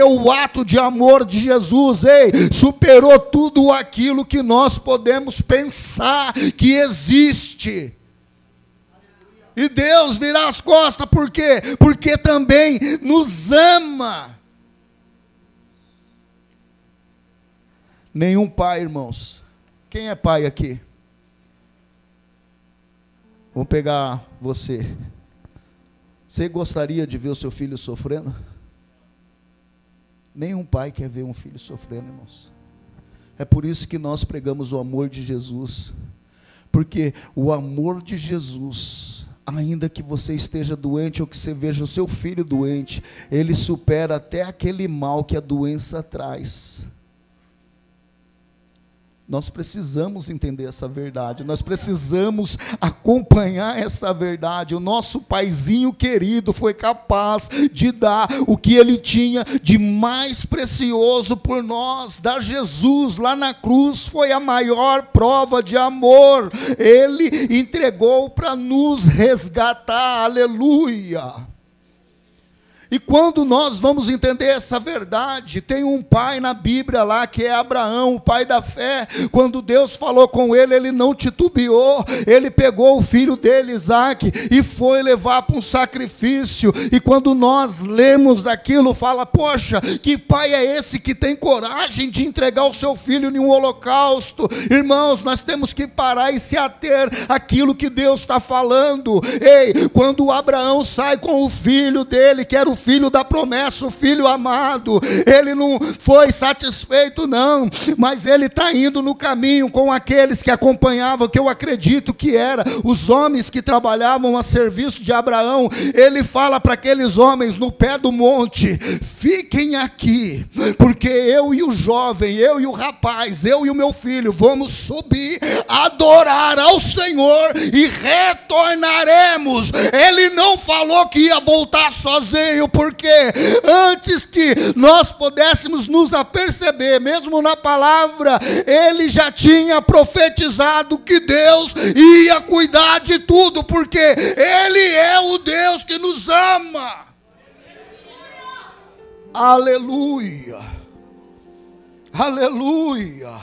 O ato de amor de Jesus, superou tudo aquilo que nós podemos pensar que existe. E Deus virá as costas, por quê? Porque também nos ama. Nenhum pai, irmãos. Quem é pai aqui? Vou pegar você. Você gostaria de ver o seu filho sofrendo? Nenhum pai quer ver um filho sofrendo, irmãos. É por isso que nós pregamos o amor de Jesus. Porque o amor de Jesus, ainda que você esteja doente ou que você veja o seu filho doente, ele supera até aquele mal que a doença traz. Nós precisamos entender essa verdade, nós precisamos acompanhar essa verdade. O nosso paizinho querido foi capaz de dar o que ele tinha de mais precioso por nós. Dar Jesus lá na cruz foi a maior prova de amor. Ele entregou para nos resgatar, aleluia. E quando nós vamos entender essa verdade, tem um pai na Bíblia lá, que é Abraão, o pai da fé. Quando Deus falou com ele, ele não titubeou, ele pegou o filho dele, Isaque, e foi levar para um sacrifício. E quando nós lemos aquilo, fala, poxa, que pai é esse que tem coragem de entregar o seu filho em um holocausto? Irmãos, nós temos que parar e se ater àquilo que Deus está falando. Quando Abraão sai com o filho dele, que era o filho da promessa, o filho amado, ele não foi satisfeito não, mas ele está indo no caminho com aqueles que acompanhavam, que eu acredito que eram os homens que trabalhavam a serviço de Abraão. Ele fala para aqueles homens no pé do monte, fiquem aqui, porque eu e o jovem, eu e o rapaz, eu e o meu filho, vamos subir, adorar ao Senhor e retornaremos. Ele não falou que ia voltar sozinho, porque antes que nós pudéssemos nos aperceber, mesmo na palavra, ele já tinha profetizado que Deus ia cuidar de tudo, porque ele é o Deus que nos ama. Aleluia, aleluia.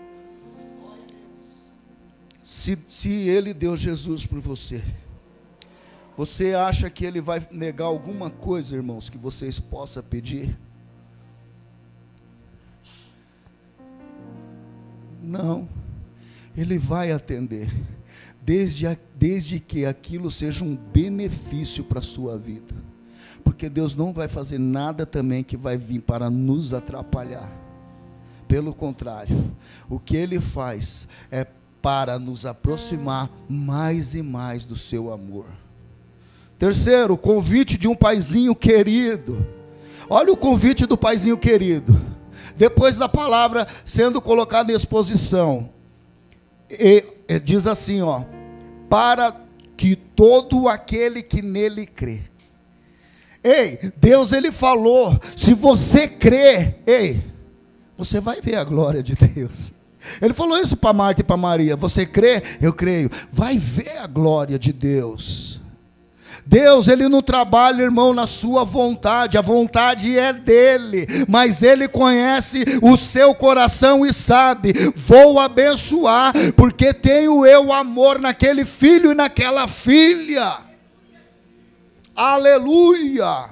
Se ele deu Jesus por você, você acha que ele vai negar alguma coisa, irmãos, que vocês possam pedir? Não, ele vai atender, desde que aquilo seja um benefício para a sua vida, porque Deus não vai fazer nada também que vai vir para nos atrapalhar. Pelo contrário, o que ele faz é para nos aproximar mais e mais do seu amor. Terceiro, o convite de um paizinho querido. Olha o convite do paizinho querido. Depois da palavra sendo colocada em exposição, diz assim, para que todo aquele que nele crê. Deus ele falou, se você crê, você vai ver a glória de Deus. Ele falou isso para Marta e para Maria, você crê? Eu creio. Vai ver a glória de Deus. Deus, ele não trabalha, irmão, na sua vontade, a vontade é dele, mas ele conhece o seu coração e sabe, vou abençoar, porque tenho eu amor naquele filho e naquela filha. Aleluia.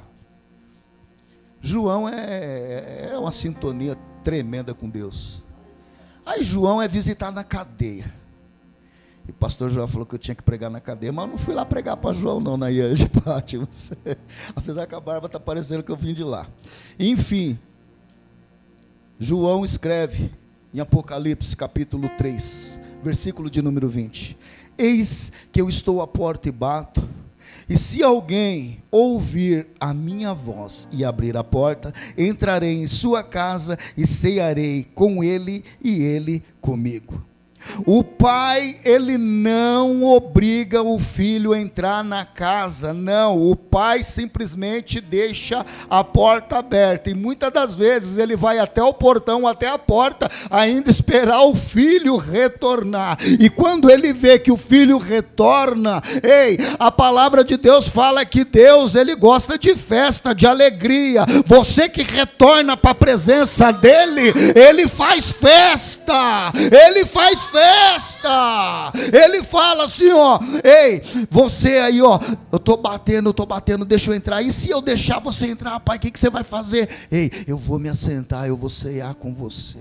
João é uma sintonia tremenda com Deus. Aí João é visitado na cadeia. E o pastor João falou que eu tinha que pregar na cadeia, mas eu não fui lá pregar para João não, na Ilha de Pátimos. Apesar que a barba está parecendo que eu vim de lá. Enfim, João escreve em Apocalipse capítulo 3, versículo de número 20. Eis que eu estou à porta e bato, e se alguém ouvir a minha voz e abrir a porta, entrarei em sua casa e cearei com ele e ele comigo. O pai, ele não obriga o filho a entrar na casa, não, o pai simplesmente deixa a porta aberta, e muitas das vezes ele vai até o portão, até a porta, ainda esperar o filho retornar, e quando ele vê que o filho retorna, a palavra de Deus fala que Deus, ele gosta de festa, de alegria. Você que retorna para a presença dele, ele faz festa, ele faz festa, ele fala assim, ó, você aí, ó, eu estou batendo, deixa eu entrar, e se eu deixar você entrar, pai, o que você vai fazer? Eu vou me assentar, eu vou ceiar com você,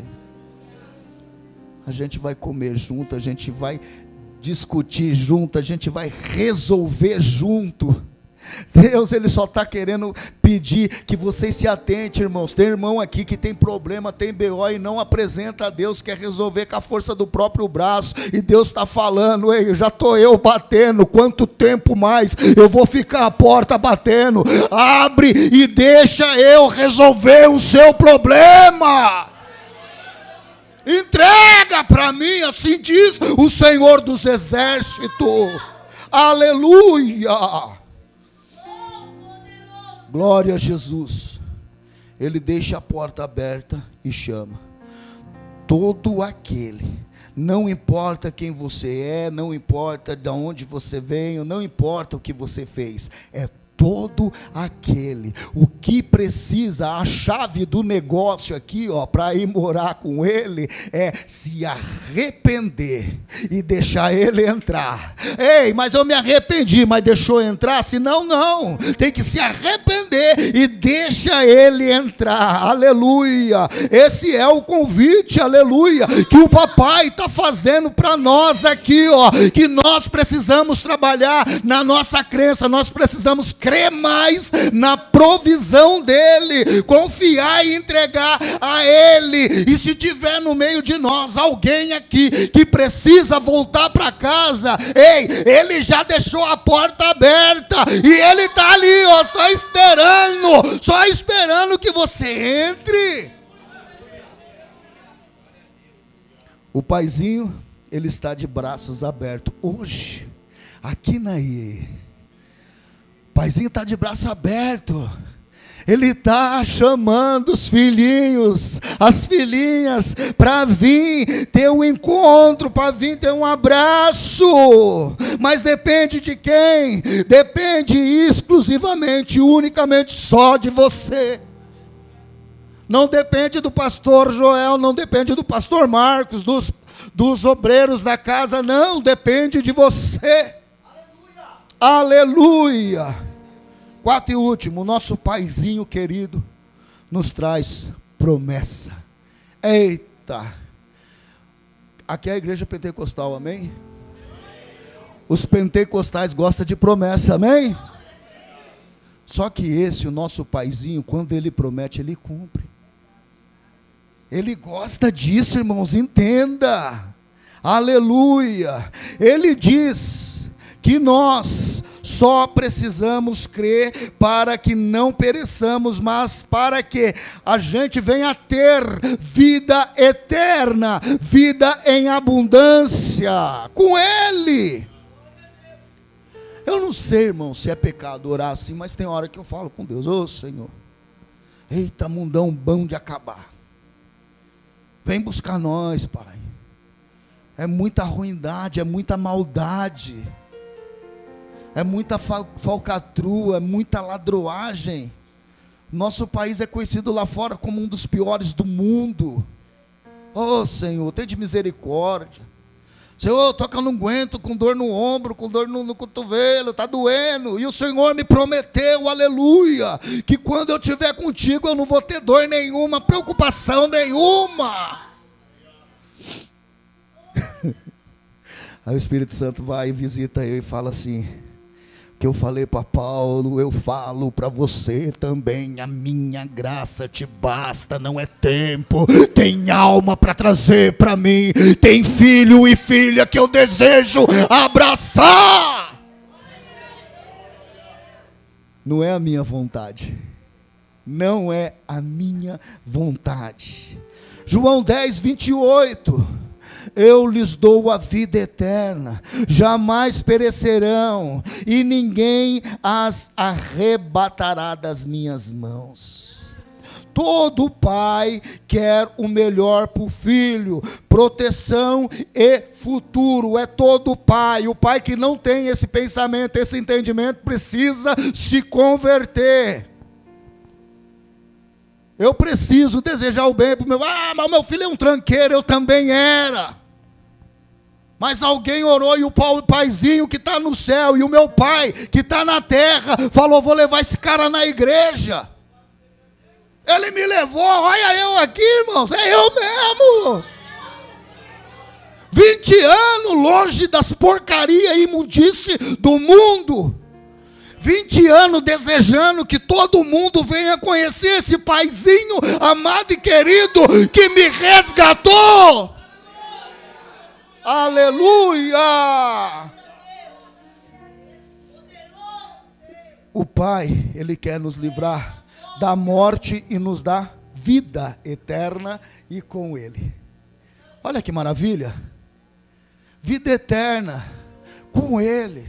a gente vai comer junto, a gente vai discutir junto, a gente vai resolver junto. Deus, ele só está querendo pedir que vocês se atentem, irmãos. Tem irmão aqui que tem problema, tem BO e não apresenta a Deus, quer resolver com a força do próprio braço, e Deus está falando, já estou eu batendo, quanto tempo mais eu vou ficar à porta batendo? Abre e deixa eu resolver o seu problema, entrega para mim, assim diz o Senhor dos Exércitos, aleluia. Glória a Jesus. Ele deixa a porta aberta e chama todo aquele, não importa quem você é, não importa de onde você veio, não importa o que você fez, é todo aquele, o que precisa, a chave do negócio aqui, ó, para ir morar com ele, é se arrepender e deixar ele entrar. Mas eu me arrependi, mas deixou entrar? Se não, tem que se arrepender e deixa ele entrar, aleluia. Esse é o convite, aleluia, que o papai está fazendo para nós aqui, ó, que nós precisamos trabalhar na nossa crença, nós precisamos crer mais na provisão dele, confiar e entregar a ele. E se tiver no meio de nós alguém aqui que precisa voltar para casa, ele já deixou a porta aberta e ele está ali, ó, só esperando que você entre. O paizinho, ele está de braços abertos hoje aqui na IE. O paizinho está de braço aberto, ele está chamando os filhinhos, as filhinhas, para vir ter um encontro, para vir ter um abraço, mas depende de quem? Depende exclusivamente, unicamente só de você, não depende do pastor Joel, não depende do pastor Marcos, dos obreiros da casa, não, depende de você. Aleluia. Quarto e último, nosso paizinho querido nos traz promessa. Eita, aqui é a igreja pentecostal, amém? Os pentecostais gostam de promessa, amém? Só que esse, o nosso paizinho, quando ele promete, ele cumpre. Ele gosta disso, irmãos, entenda. Aleluia. Ele diz que nós só precisamos crer para que não pereçamos, mas para que a gente venha a ter vida eterna, vida em abundância com Ele. Eu não sei, irmão, se é pecado orar assim, mas tem hora que eu falo com Deus, ô Senhor, eita mundão bom de acabar, vem buscar nós, Pai. É muita ruindade, é muita maldade, é muita falcatrua, é muita ladroagem. Nosso país é conhecido lá fora como um dos piores do mundo. Oh Senhor, tem de misericórdia. Senhor, estou que eu não aguento, com dor no ombro, com dor no cotovelo, está doendo. E o Senhor me prometeu, aleluia, que quando eu estiver contigo eu não vou ter dor nenhuma, preocupação nenhuma. Aí o Espírito Santo vai e visita eu e fala assim: que eu falei para Paulo, eu falo para você também, a minha graça te basta, não é tempo, tem alma para trazer para mim, tem filho e filha que eu desejo abraçar. Não é a minha vontade, não é a minha vontade. João 10, 28, eu lhes dou a vida eterna, jamais perecerão, e ninguém as arrebatará das minhas mãos. Todo pai quer o melhor para o filho, proteção e futuro, é todo pai. O pai que não tem esse pensamento, esse entendimento, precisa se converter. Eu preciso desejar o bem para o meu... mas o meu filho é um tranqueiro, eu também era. Mas alguém orou e o paizinho que está no céu e o meu pai que está na terra falou, vou levar esse cara na igreja. Ele me levou, olha eu aqui, irmãos, é eu mesmo. 20 anos longe das porcarias e imundice do mundo. 20 anos desejando que todo mundo venha conhecer esse paizinho amado e querido que me resgatou. Aleluia! O Pai, Ele quer nos livrar da morte e nos dá vida eterna e com Ele. Olha que maravilha! Vida eterna com Ele.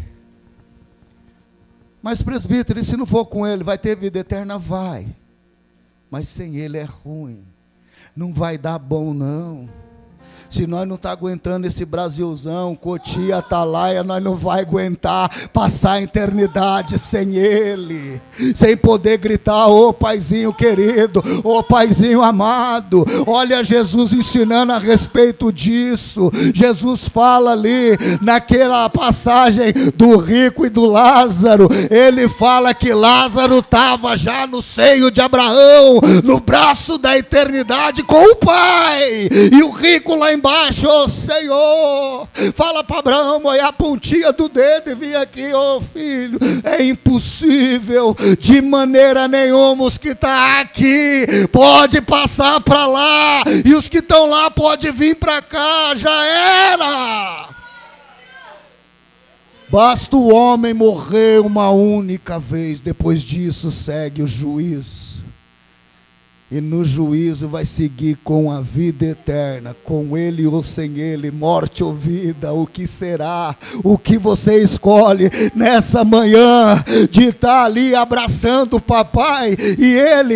Mas presbítero, e se não for com Ele, vai ter vida eterna? Vai. Mas sem Ele é ruim. Não vai dar bom não. Se nós não estamos aguentando esse Brasilzão, Cotia, Atalaia, nós não vai aguentar passar a eternidade sem Ele, sem poder gritar, ô paizinho querido, ô paizinho amado. Olha Jesus ensinando a respeito disso. Jesus fala ali, naquela passagem do rico e do Lázaro, ele fala que Lázaro estava já no seio de Abraão, no braço da eternidade com o Pai, e o rico lá embaixo, ô Senhor, fala para Abraão, olha a pontinha do dedo e vem aqui, ô filho, é impossível, de maneira nenhuma, os que estão aqui, pode passar para lá, e os que estão lá, pode vir para cá, já era. Basta o homem morrer uma única vez, depois disso segue o juízo. E no juízo vai seguir com a vida eterna, com Ele ou sem Ele, morte ou vida, o que será, o que você escolhe nessa manhã, de estar ali abraçando o papai, e Ele